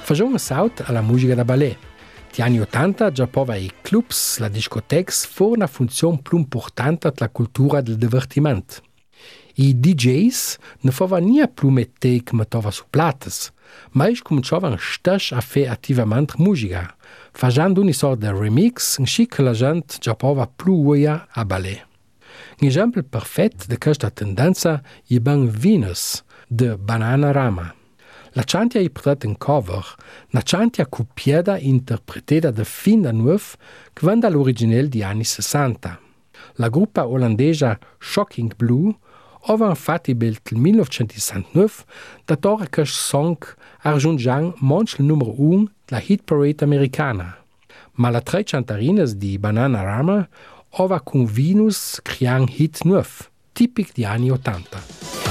Facciamo un salto alla musica da ballet. Negli anni 80 già pova i clubs, la discoteca, fu una funzione più importante della cultura del divertimento. I DJs ne favano nie più mettere che metteva su plates, ma cominciavano stesso a fare attivamente musica, facendo una sorta di remix in cui la gente già pova più uia a ballet. Un esempio perfetto di questa tendenza è ben Venus, de Bananarama. La chantia è portata in cover, una chantia copiata e interpretata da fin da nuovo, che vende all'originale degli anni 60. La gruppa olandese Shocking Blue aveva infatti nel 1969 dato questo song raggiungendo il numero 1 della hit parade americana. Ma le tre cantarine di Bananarama aveva con Venus creato un hit nuovo, tipico degli anni 80.